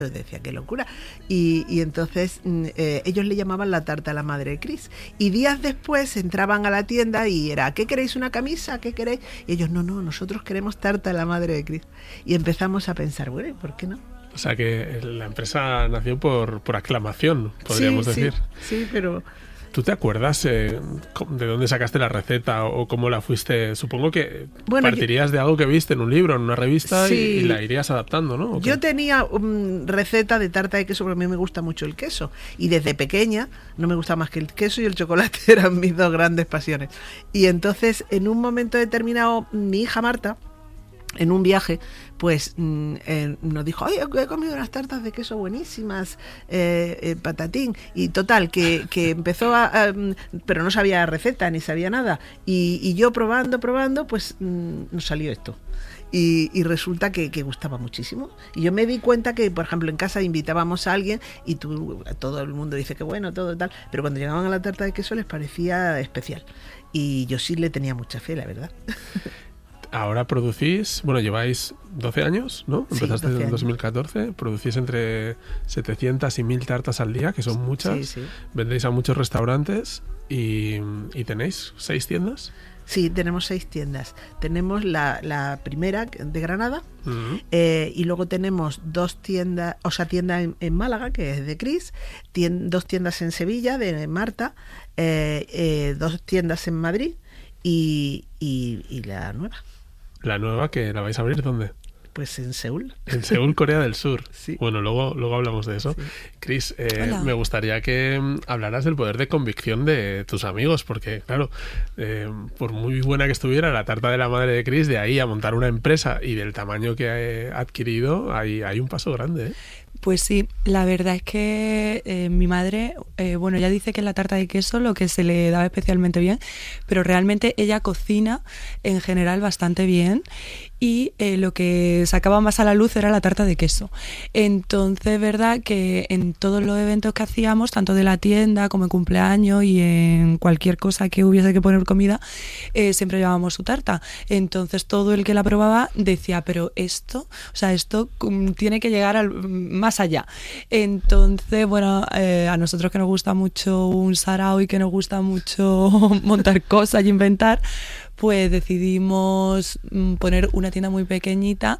Decía, qué locura. Y entonces ellos le llamaban la tarta a la madre de Cris. Y días después entraban a la tienda y era, ¿qué queréis? ¿Una camisa? ¿Qué queréis? Y ellos, no, nosotros queremos tarta a la madre de Cris. Y empezamos a pensar, bueno, ¿y por qué no? O sea que la empresa nació por aclamación, podríamos decir. Sí, pero... ¿Tú te acuerdas de dónde sacaste la receta o cómo la fuiste? Supongo que partirías de algo que viste en un libro, en una revista, sí, y la irías adaptando, ¿no? Yo tenía receta de tarta de queso porque a mí me gusta mucho el queso. Y desde pequeña no me gusta más que el queso y el chocolate, eran mis dos grandes pasiones. Y entonces, en un momento determinado, mi hija Marta, en un viaje, pues nos dijo, oye, he comido unas tartas de queso buenísimas, patatín, y total, que empezó pero no sabía receta, ni sabía nada, y yo probando, pues nos salió esto. Y resulta que gustaba muchísimo. Y yo me di cuenta que, por ejemplo, en casa invitábamos a alguien y todo el mundo dice que bueno, todo tal, pero cuando llegaban a la tarta de queso les parecía especial. Y yo sí le tenía mucha fe, la verdad. Ahora producís, bueno, lleváis 12 años, ¿no? Sí, empezaste 12 en años. 2014, producís entre 700 y 1000 tartas al día, que son muchas. Sí. Vendéis a muchos restaurantes y tenéis 6 tiendas. Sí, tenemos 6 tiendas. Tenemos la primera de Granada, Uh-huh. y luego tenemos 2 tiendas, o sea, tienda en Málaga, que es de Cris, 2 tiendas en Sevilla, de Marta, 2 tiendas en Madrid y la nueva. La nueva, que la vais a abrir, ¿dónde? Pues en Seúl. En Seúl, Corea del Sur. Sí. Bueno, luego hablamos de eso. Sí. Cris, me gustaría que hablaras del poder de convicción de tus amigos, porque, claro, por muy buena que estuviera la tarta de la madre de Cris, de ahí a montar una empresa y del tamaño que ha adquirido, hay un paso grande, ¿eh? Pues sí, la verdad es que mi madre, bueno, ella dice que es la tarta de queso lo que se le daba especialmente bien, pero realmente ella cocina en general bastante bien y lo que sacaba más a la luz era la tarta de queso. Entonces, verdad que en todos los eventos que hacíamos, tanto de la tienda como en cumpleaños y en cualquier cosa que hubiese que poner comida, siempre llevábamos su tarta. Entonces, todo el que la probaba decía, pero esto tiene que llegar más allá. Entonces, bueno, a nosotros que nos gusta mucho un sarao y que nos gusta mucho montar cosas y inventar, pues decidimos poner una tienda muy pequeñita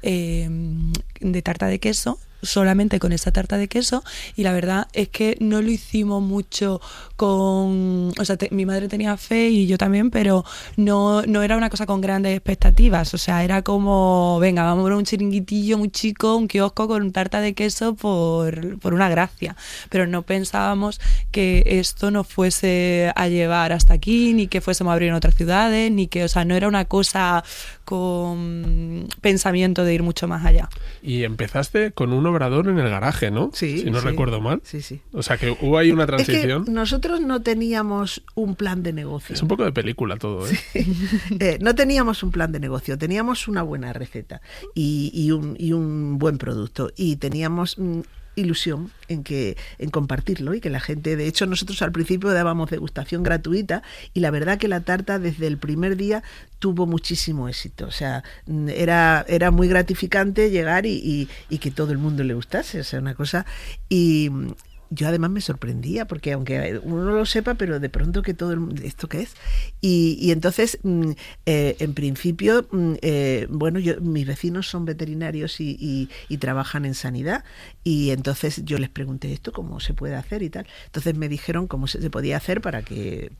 de tarta de queso, solamente con esa tarta de queso, y la verdad es que no lo hicimos mucho con... O sea, mi madre tenía fe y yo también, pero no era una cosa con grandes expectativas, o sea, era como, venga, vamos a ver un chiringuitillo muy chico, un kiosco con tarta de queso por una gracia, pero no pensábamos que esto nos fuese a llevar hasta aquí, ni que fuésemos a abrir en otras ciudades, ni que, o sea, no era una cosa con pensamiento de ir mucho más allá. Y empezaste con un obrador en el garaje, ¿no? Sí. Si no recuerdo mal. Sí. O sea, que hubo ahí una transición. Es que nosotros no teníamos un plan de negocio. Es un poco de película todo, ¿eh? Sí. No teníamos un plan de negocio, teníamos una buena receta y un buen producto, y teníamos ilusión en compartirlo y que la gente, de hecho nosotros al principio dábamos degustación gratuita y la verdad que la tarta desde el primer día tuvo muchísimo éxito, o sea, era muy gratificante llegar y que todo el mundo le gustase, o sea, una cosa. Y yo además me sorprendía porque aunque uno no lo sepa, pero de pronto que todo el mundo, ¿esto qué es? Y entonces en principio bueno, mis vecinos son veterinarios y trabajan en sanidad, y entonces yo les pregunté esto cómo se puede hacer y tal, entonces me dijeron cómo se podía hacer para que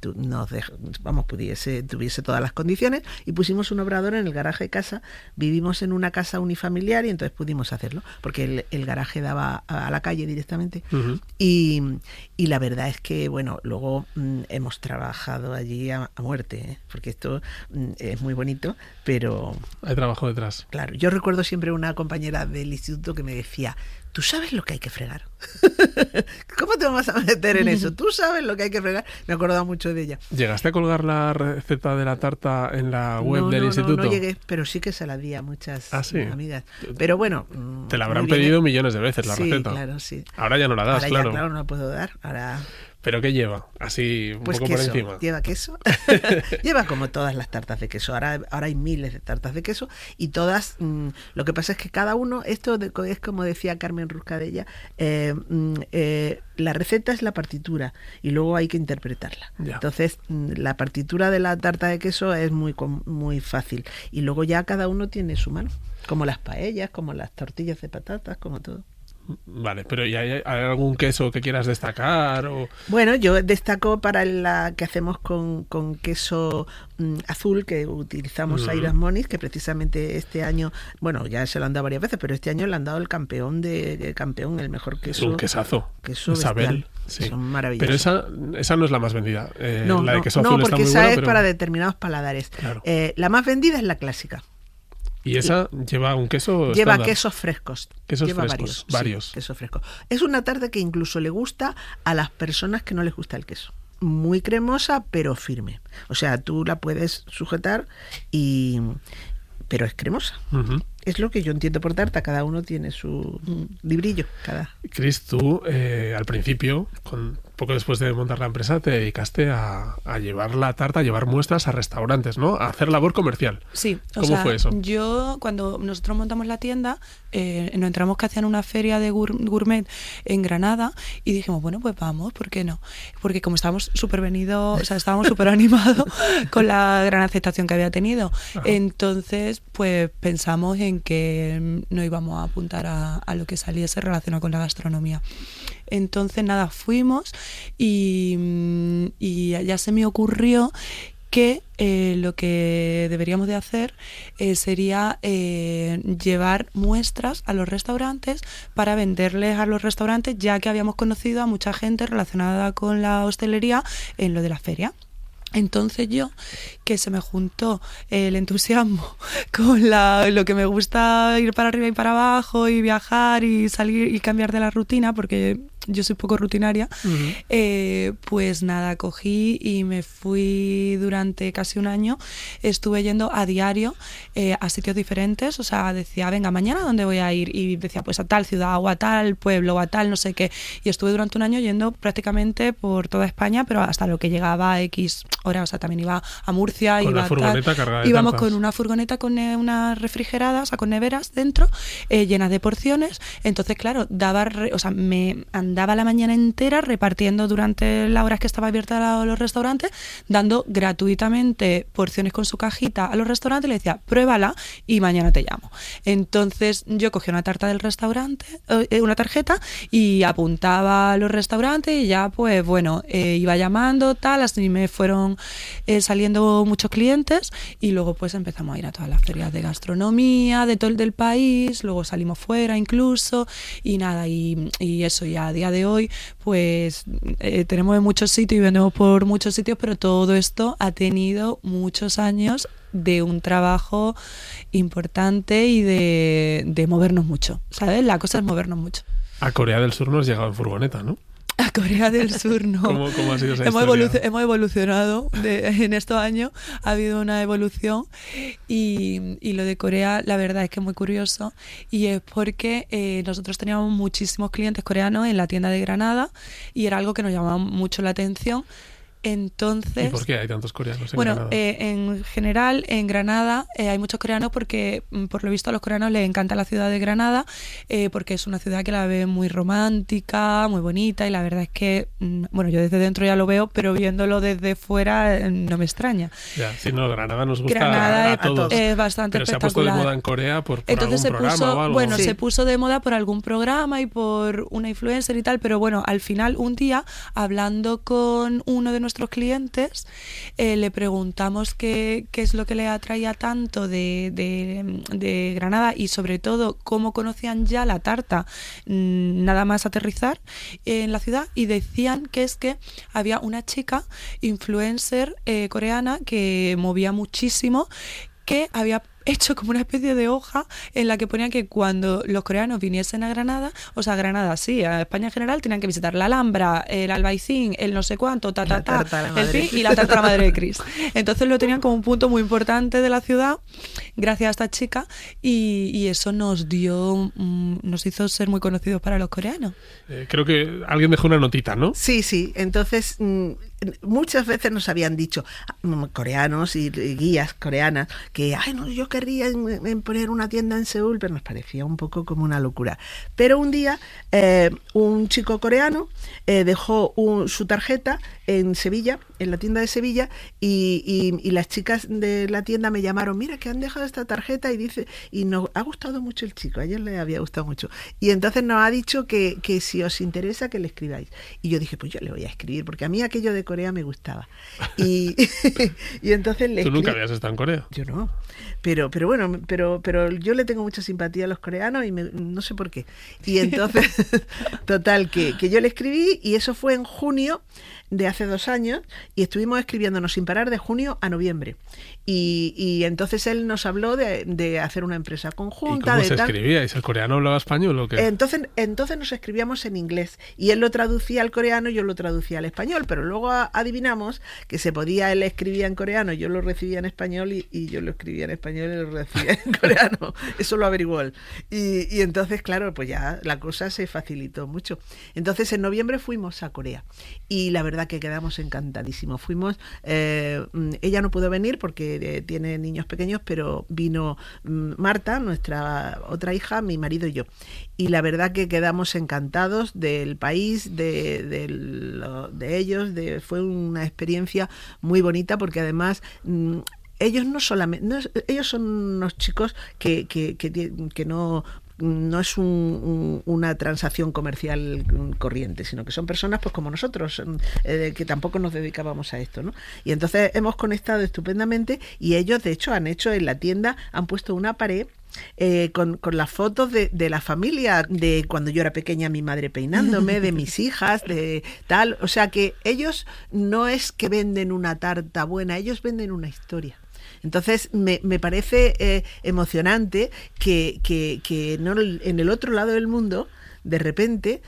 tuviese todas las condiciones, y pusimos un obrador en el garaje de casa. Vivimos en una casa unifamiliar y entonces pudimos hacerlo porque el garaje daba a la calle directamente. Uh-huh. Y la verdad es que, bueno, luego hemos trabajado allí a muerte, ¿eh? Porque esto es muy bonito, pero... Hay trabajo detrás. Claro, yo recuerdo siempre una compañera del instituto que me decía, ¿tú sabes lo que hay que fregar? ¿Cómo te vamos a meter en eso? ¿Tú sabes lo que hay que fregar? Me acordaba mucho de ella. ¿Llegaste a colgar la receta de la tarta en la web del instituto? No llegué, pero sí que se la di a muchas amigas. Pero bueno... Te la habrán pedido millones de veces la receta. Sí, claro, sí. Ahora ya no la das, ahora claro. Ya, claro, no la puedo dar. Ahora... ¿Pero qué lleva? Así, un pues poco queso. por encima. Lleva queso. Lleva como todas las tartas de queso. Ahora hay miles de tartas de queso y todas, lo que pasa es que cada uno, esto es como decía Carmen Ruscadella, la receta es la partitura y luego hay que interpretarla. Ya. Entonces, la partitura de la tarta de queso es muy fácil y luego ya cada uno tiene su mano, como las paellas, como las tortillas de patatas, como todo. Vale, pero ¿y hay algún queso que quieras destacar? O... Bueno, yo destaco para la que hacemos con queso azul, que utilizamos Airas Moniz, que precisamente este año, bueno, ya se lo han dado varias veces, pero este año le han dado el campeón, el mejor queso. Es un quesazo. Queso Isabel, sí. Son maravillosos. Pero esa no es la más vendida. No, la de queso azul porque está muy esa buena, es pero... para determinados paladares. Claro. La más vendida es la clásica. ¿Y esa lleva un queso Lleva estándar? quesos frescos. Lleva frescos. Varios. Sí, queso fresco. Es una tarta que incluso le gusta a las personas que no les gusta el queso. Muy cremosa, pero firme. O sea, tú la puedes sujetar pero es cremosa. Uh-huh. Es lo que yo entiendo por tarta. Cada uno tiene su librillo. Cris, tú al principio, poco después de montar la empresa, te dedicaste a llevar la tarta, a llevar muestras a restaurantes, ¿no? A hacer labor comercial. Sí. ¿Cómo fue eso? Yo, cuando nosotros montamos la tienda, nos entramos que hacían una feria de gourmet en Granada y dijimos, bueno, pues vamos, ¿por qué no? Porque como estábamos súper venidos, o sea, estábamos súper animados con la gran aceptación que había tenido. Ajá. Entonces, pues pensamos en que no íbamos a apuntar a lo que saliese relacionado con la gastronomía. Entonces, nada, fuimos y ya se me ocurrió que lo que deberíamos de hacer sería llevar muestras a los restaurantes para venderles a los restaurantes, ya que habíamos conocido a mucha gente relacionada con la hostelería en lo de la feria. Entonces yo, que se me juntó el entusiasmo con lo que me gusta ir para arriba y para abajo y viajar y salir y cambiar de la rutina, porque yo soy poco rutinaria, pues nada, cogí y me fui durante casi un año, estuve yendo a diario a sitios diferentes, o sea, decía, venga, mañana ¿dónde voy a ir? Y decía, pues a tal ciudad o a tal pueblo o a tal no sé qué, y estuve durante un año yendo prácticamente por toda España, pero hasta lo que llegaba a X horas, o sea, también iba a Murcia, con iba la furgoneta cargada de íbamos tartas. con una furgoneta con unas refrigeradas, o sea, con neveras dentro, llenas de porciones, entonces claro, me andaba la mañana entera repartiendo durante las horas que estaba abierta los restaurantes, dando gratuitamente porciones con su cajita a los restaurantes, le decía, pruébala y mañana te llamo. Entonces yo cogí una tarta del restaurante, una tarjeta, y apuntaba a los restaurantes y ya pues bueno, iba llamando, tal, así me fueron saliendo muchos clientes y luego pues empezamos a ir a todas las ferias de gastronomía de todo el del país, luego salimos fuera incluso y nada, y eso, y a día de hoy pues tenemos en muchos sitios y vendemos por muchos sitios, pero todo esto ha tenido muchos años de un trabajo importante y de movernos mucho, ¿sabes? La cosa es movernos mucho. A Corea del Sur no has llegado en furgoneta, ¿no? A Corea del Sur no. ¿Cómo ha sido esa hemos historia? Hemos evolucionado en estos años, ha habido una evolución y lo de Corea la verdad es que es muy curioso y es porque nosotros teníamos muchísimos clientes coreanos en la tienda de Granada y era algo que nos llamaba mucho la atención. Entonces, ¿y por qué hay tantos coreanos en Granada? Bueno, en general en Granada hay muchos coreanos porque por lo visto a los coreanos les encanta la ciudad de Granada porque es una ciudad que la ve muy romántica, muy bonita y la verdad es que, bueno, yo desde dentro ya lo veo, pero viéndolo desde fuera no me extraña. Ya, si no, Granada nos gusta Granada a todos. Es bastante pero espectacular. Se ha puesto de moda en Corea por entonces algún programa o algo. Bueno, sí. Se puso de moda por algún programa y por una influencer y tal, pero bueno, al final un día hablando con uno de nuestros clientes le preguntamos qué es lo que le atraía tanto de Granada y sobre todo cómo conocían ya la tarta nada más aterrizar en la ciudad y decían que es que había una chica influencer coreana que movía muchísimo que había hecho como una especie de hoja en la que ponía que cuando los coreanos viniesen a Granada, o sea, a Granada sí, a España en general, tenían que visitar la Alhambra, el Albaicín, el no sé cuánto, el fin y la tarta de la Madre de Cris. Entonces lo tenían como un punto muy importante de la ciudad, gracias a esta chica, y eso nos hizo ser muy conocidos para los coreanos. Creo que alguien dejó una notita, ¿no? Sí, entonces muchas veces nos habían dicho coreanos y guías coreanas que no, yo querría en poner una tienda en Seúl, pero nos parecía un poco como una locura. Pero un día un chico coreano dejó su tarjeta en Sevilla, en la tienda de Sevilla, y las chicas de la tienda me llamaron, mira que han dejado esta tarjeta, y nos ha gustado mucho el chico, a ellos les había gustado mucho, y entonces nos ha dicho que si os interesa que le escribáis. Y yo dije, pues yo le voy a escribir, porque a mí aquello de Corea me gustaba. Y entonces le ¿Tú nunca habías estado en Corea? Yo no. Pero bueno, pero yo le tengo mucha simpatía a los coreanos y no sé por qué. Y entonces, total, que yo le escribí, y eso fue en junio de hace 2 años, y estuvimos escribiéndonos sin parar de junio a noviembre. Y entonces él nos habló de hacer una empresa conjunta. ¿Y cómo se escribíais? ¿El coreano hablaba español o qué? Entonces nos escribíamos en inglés, y él lo traducía al coreano y yo lo traducía al español, pero luego adivinamos que se podía, él escribía en coreano, yo lo recibía en español, y yo lo escribía en español y lo recibía en coreano. Eso lo averiguó él. Y entonces, claro, pues ya la cosa se facilitó mucho. Entonces en noviembre fuimos a Corea, y la verdad que quedamos encantadísimos. Fuimos, ella no pudo venir porque tiene niños pequeños, pero vino Marta, nuestra otra hija, mi marido y yo. Y la verdad que quedamos encantados del país, de ellos. Fue una experiencia muy bonita, porque además ellos ellos son unos chicos que no es una transacción comercial corriente, sino que son personas pues como nosotros, que tampoco nos dedicábamos a esto, ¿no? Y entonces hemos conectado estupendamente, y ellos de hecho han hecho en la tienda, han puesto una pared con las fotos de la familia, de cuando yo era pequeña, mi madre peinándome, de mis hijas, de tal. O sea que ellos no es que venden una tarta buena, ellos venden una historia. Entonces me parece emocionante que no, en el otro lado del mundo, de repente,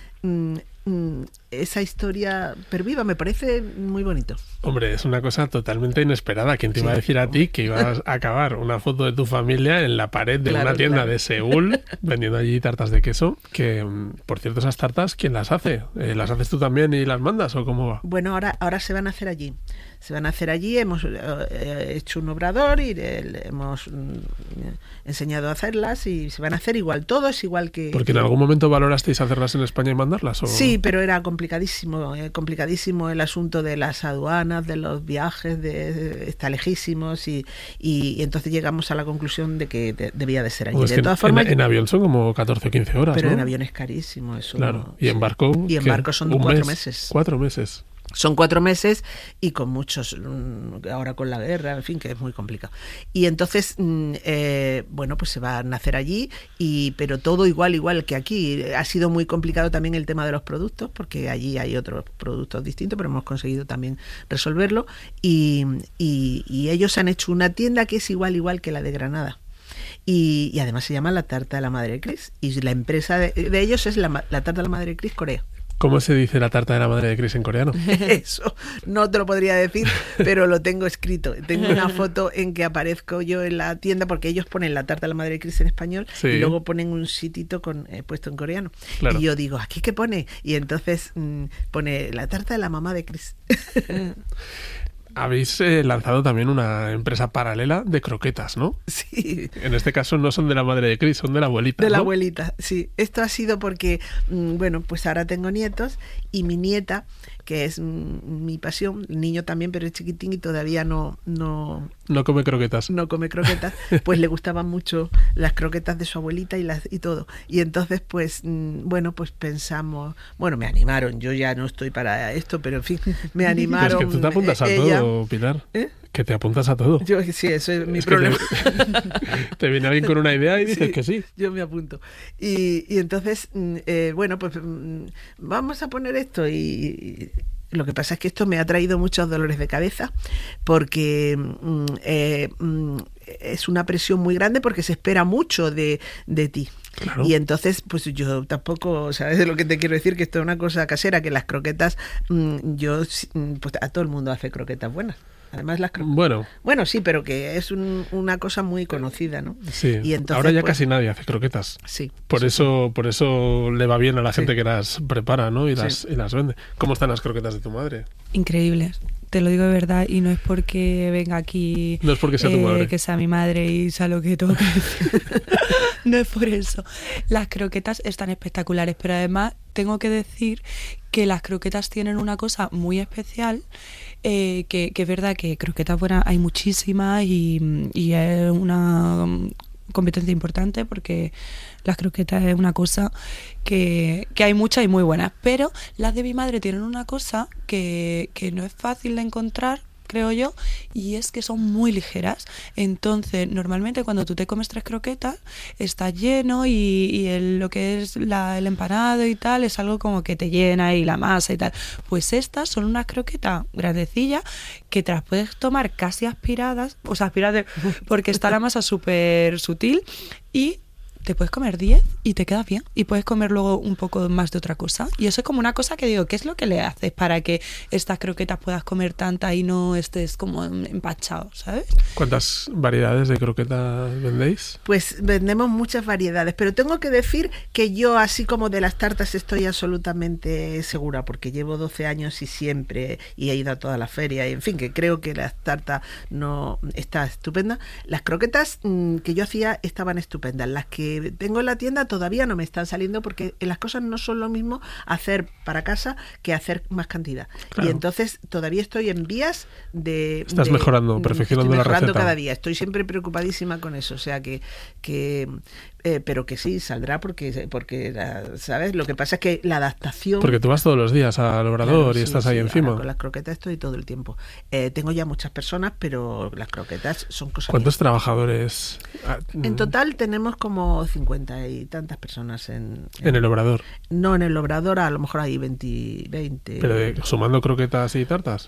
esa historia perviva. Me parece muy bonito. Hombre, es una cosa totalmente inesperada. ¿Quién te iba a decir a ti que ibas a acabar una foto de tu familia en la pared de una tienda de Seúl, vendiendo allí tartas de queso? Que, por cierto, esas tartas, ¿quién las hace? ¿Las haces tú también y las mandas o cómo va? Bueno, ahora se van a hacer allí. Hemos hecho un obrador y hemos enseñado a hacerlas, y se van a hacer igual. Todo es igual que... ¿Porque en algún momento valorasteis hacerlas en España y mandarlas? ¿O? Sí, pero era complicadísimo el asunto de las aduanas, de los viajes, está lejísimos, y entonces llegamos a la conclusión de que debía de ser allí. De todas formas, en avión son como 14 o 15 horas, pero ¿no? en avión es carísimo eso. Claro, y en barco... Y en barco son 4 meses. 4 meses. Son 4 meses, y con muchos, ahora con la guerra, en fin, que es muy complicado. Y entonces, bueno, pues se van a hacer allí, pero todo igual que aquí. Ha sido muy complicado también el tema de los productos, porque allí hay otros productos distintos, pero hemos conseguido también resolverlo. Y ellos han hecho una tienda que es igual que la de Granada. Y además se llama La Tarta de la Madre de Cris. Y la empresa de ellos es la Tarta de la Madre de Cris Corea. ¿Cómo se dice la tarta de la Madre de Cris en coreano? Eso no te lo podría decir, pero lo tengo escrito. Tengo una foto en que aparezco yo en la tienda, porque ellos ponen la tarta de la Madre de Cris en español, sí, y luego ponen un sitito puesto en coreano. Claro. Y yo digo, ¿aquí qué pone? Y entonces pone la tarta de la mamá de Cris. Habéis lanzado también una empresa paralela de croquetas, ¿no? Sí. En este caso no son de la Madre de Cris, son de la abuelita, De la ¿no? abuelita, sí. Esto ha sido porque, bueno, pues ahora tengo nietos, y mi nieta, que es mi pasión, el niño también, pero es chiquitín y todavía no come croquetas. No come croquetas, pues le gustaban mucho las croquetas de su abuelita y todo. Y entonces, pues, bueno, pues pensamos, bueno, me animaron, yo ya no estoy para esto, pero en fin, me animaron. Es que tú te apuntas a todo, Pilar. Que te apuntas a todo. Yo, sí, eso es mi problema. Te viene alguien con una idea y dices sí, que sí. Yo me apunto. Y entonces, bueno, pues vamos a poner esto y lo que pasa es que esto me ha traído muchos dolores de cabeza porque es una presión muy grande porque se espera mucho de ti. Claro. Y entonces, pues yo tampoco, ¿sabes lo que te quiero decir? Que esto es una cosa casera, que las croquetas, pues a todo el mundo hace croquetas buenas. Además las bueno, sí, pero que es una cosa muy conocida, ¿no? Sí. Y entonces, ahora ya casi nadie hace croquetas. Sí. Por eso le va bien a la gente que las prepara, ¿no? Y las vende. ¿Cómo están las croquetas de tu madre? Increíbles. Te lo digo de verdad, y no es porque venga aquí... No es porque sea tu madre. Que sea mi madre y sea lo que tengo que decir. No es por eso. Las croquetas están espectaculares, pero además tengo que decir que las croquetas tienen una cosa muy especial, que es verdad que croquetas buenas hay muchísimas y es una competencia importante porque las croquetas es una cosa que hay muchas y muy buenas, pero las de mi madre tienen una cosa que no es fácil de encontrar, creo yo, y es que son muy ligeras. Entonces, normalmente cuando tú te comes 3 croquetas, está lleno y lo que es el empanado y tal, es algo como que te llena y la masa y tal. Pues estas son unas croquetas grandecillas que te las puedes tomar casi aspiradas, o sea, aspiradas porque está la masa súper sutil y te puedes comer 10 y te queda bien. Y puedes comer luego un poco más de otra cosa. Y eso es como una cosa que digo, ¿qué es lo que le haces para que estas croquetas puedas comer tanta y no estés como empachado, ¿sabes? ¿Cuántas variedades de croquetas vendéis? Pues vendemos muchas variedades, pero tengo que decir que yo, así como de las tartas, estoy absolutamente segura, porque llevo 12 años y siempre, y he ido a toda la feria, y en fin, que creo que las tartas no está estupenda. Las croquetas que yo hacía estaban estupendas. Las que tengo en la tienda todavía no me están saliendo porque las cosas no son lo mismo hacer para casa que hacer más cantidad. Claro. Y entonces todavía estoy en vías de... Estás mejorando, perfeccionando la receta. Cada día. Estoy siempre preocupadísima con eso. O sea pero que sí, saldrá porque ¿sabes? Lo que pasa es que la adaptación... Porque tú vas todos los días al Obrador, claro, y estás ahí encima. Ahora con las croquetas estoy todo el tiempo. Tengo ya muchas personas, pero las croquetas son cosas... ¿Cuántos trabajadores? En total tenemos como 50 y tantas personas en el Obrador. No, en el Obrador a lo mejor hay 20. ¿Pero sumando croquetas y tartas?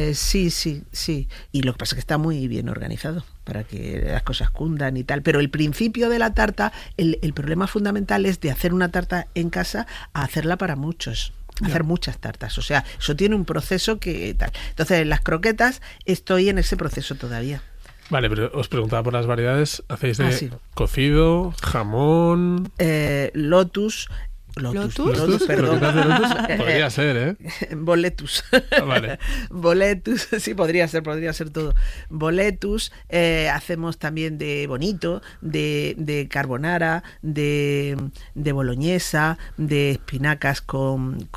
Sí. Y lo que pasa es que está muy bien organizado para que las cosas cundan y tal. Pero el principio de la tarta, el problema fundamental es de hacer una tarta en casa a hacerla para muchos. Hacer muchas tartas. O sea, eso tiene un proceso que tal. Entonces, en las croquetas estoy en ese proceso todavía. Vale, pero os preguntaba por las variedades. ¿Hacéis de cocido, jamón? Lotus, perdón. Podría ser, ¿eh? Boletus. Vale. Boletus, sí, podría ser todo. Boletus, hacemos también de bonito, de carbonara, de boloñesa, de espinacas con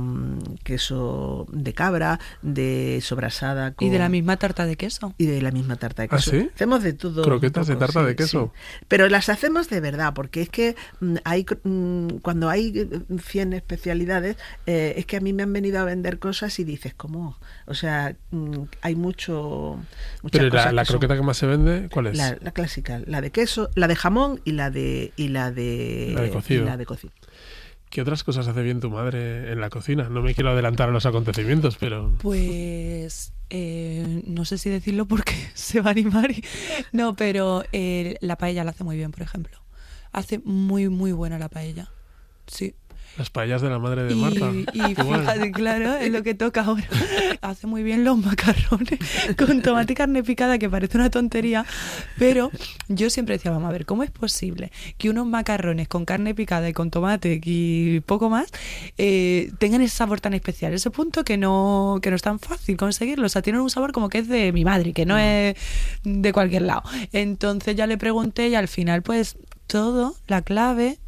queso de cabra, de sobrasada con... ¿Y de la misma tarta de queso? Y de la misma tarta de queso. ¿Ah, sí? Hacemos de todo. ¿Croquetas de tarta de queso? Sí. Pero las hacemos de verdad, porque es que cuando hay 100 especialidades, es que a mí me han venido a vender cosas y dices, ¿cómo? O sea, hay muchas pero cosas. la croqueta que más se vende, ¿cuál es? La clásica, la de queso, la de jamón y la de cocido. Y la de cocido. ¿Qué otras cosas hace bien tu madre en la cocina? No me quiero adelantar a los acontecimientos, pero... Pues... no sé si decirlo porque se va a animar. No, pero la paella la hace muy bien, por ejemplo. Hace muy, muy buena la paella. Sí. Las paellas de la madre de Marta. Y fíjate, claro, es lo que toca ahora. Hace muy bien los macarrones con tomate y carne picada, que parece una tontería, pero yo siempre decía, vamos a ver, ¿cómo es posible que unos macarrones con carne picada y con tomate y poco más tengan ese sabor tan especial? Ese punto que no es tan fácil conseguirlo. O sea, tienen un sabor como que es de mi madre, que no es de cualquier lado. Entonces ya le pregunté y al final, pues, todo, la clave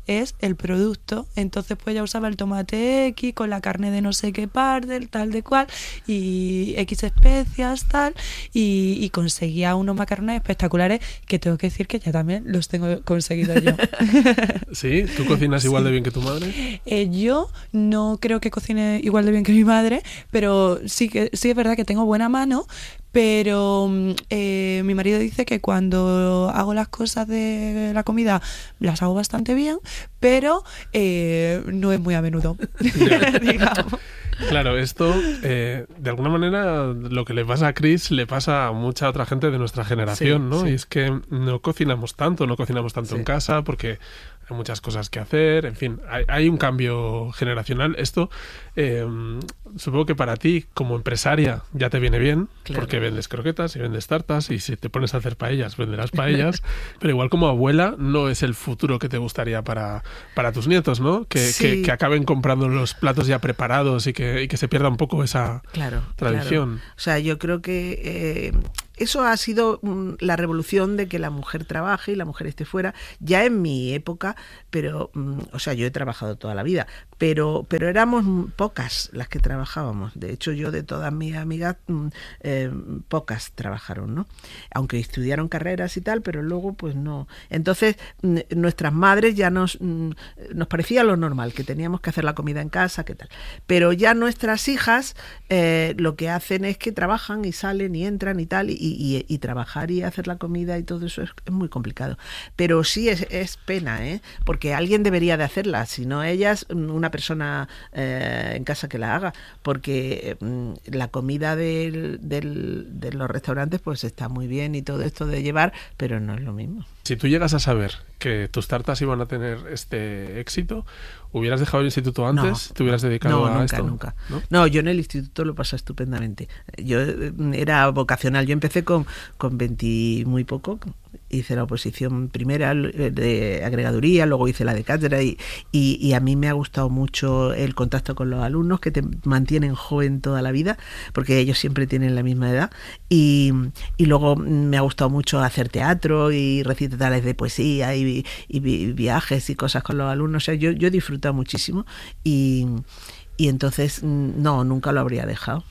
es el producto. Entonces pues ella usaba el tomate X con la carne de no sé qué parte, tal de cual, y X especias, tal, y conseguía unos macarrones espectaculares que tengo que decir que ya también los tengo conseguidos yo. ¿Sí? ¿Tú cocinas igual de bien que tu madre? Yo no creo que cocine igual de bien que mi madre, pero sí es verdad que tengo buena mano, pero mi marido dice que cuando hago las cosas de la comida las hago bastante bien, pero no es muy a menudo, digamos. Claro, esto de alguna manera lo que le pasa a Cris le pasa a mucha otra gente de nuestra generación, ¿no? Sí. Y es que no cocinamos tanto en casa porque hay muchas cosas que hacer, en fin, hay un cambio generacional. Esto supongo que para ti como empresaria ya te viene bien, claro, porque vendes croquetas y vendes tartas y si te pones a hacer paellas venderás paellas, pero igual como abuela no es el futuro que te gustaría para tus nietos, ¿no? Que acaben comprando los platos ya preparados y que se pierda un poco esa tradición. Claro. O sea, yo creo que eso ha sido la revolución de que la mujer trabaje y la mujer esté fuera, ya en mi época, pero, o sea, yo he trabajado toda la vida, pero éramos pocas las que trabajábamos. De hecho, yo de todas mis amigas, pocas trabajaron, ¿no? Aunque estudiaron carreras y tal, pero luego, pues no. Entonces, nuestras madres ya nos parecía lo normal, que teníamos que hacer la comida en casa, ¿qué tal? Pero ya nuestras hijas lo que hacen es que trabajan y salen y entran y tal, y trabajar y hacer la comida y todo eso es muy complicado. Pero sí es pena, porque alguien debería de hacerla, si no ellas, una persona en casa que la haga, porque la comida de los restaurantes pues está muy bien y todo esto de llevar, pero no es lo mismo. Si tú llegas a saber que tus tartas iban a tener este éxito, ¿hubieras dejado el instituto antes? No, ¿Te hubieras dedicado a esto? Nunca. No, yo en el instituto lo pasé estupendamente. Yo era vocacional. Yo empecé con 20 muy poco. Hice la oposición primera de agregaduría, luego hice la de cátedra y a mí me ha gustado mucho el contacto con los alumnos, que te mantienen joven toda la vida, porque ellos siempre tienen la misma edad. Y luego me ha gustado mucho hacer teatro y recitales de poesía y viajes y cosas con los alumnos. O sea, yo he disfrutado muchísimo y entonces no, nunca lo habría dejado.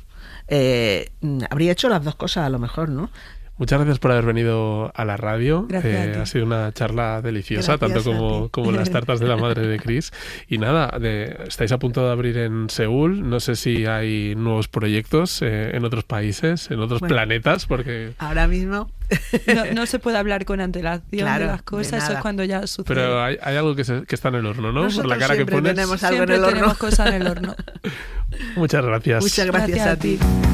Habría hecho las dos cosas a lo mejor, ¿no? Muchas gracias por haber venido a la radio. Ha sido una charla deliciosa, gracias, tanto como las tartas de la madre de Cris. Y nada, estáis a punto de abrir en Seúl. No sé si hay nuevos proyectos en otros países, en otros planetas, porque... Ahora mismo... No se puede hablar con antelación de las cosas, eso es cuando ya sucede. Pero hay algo que está en el horno, ¿no? Nosotros por la cara que pones. Tenemos algo en el horno. Tenemos cosas en el horno. Muchas gracias. Muchas gracias a ti.